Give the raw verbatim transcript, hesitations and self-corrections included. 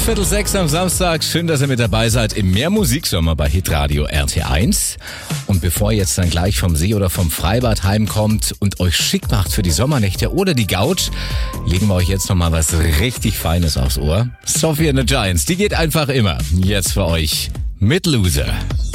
Viertel sechs am Samstag. Schön, dass ihr mit dabei seid im Mehr Musiksommer bei Hitradio R T eins. Und bevor ihr jetzt dann gleich vom See oder vom Freibad heimkommt und euch schick macht für die Sommernächte oder die Couch, legen wir euch jetzt nochmal was richtig Feines aufs Ohr. Sophie and the Giants, die geht einfach immer. Jetzt für euch mit Loser.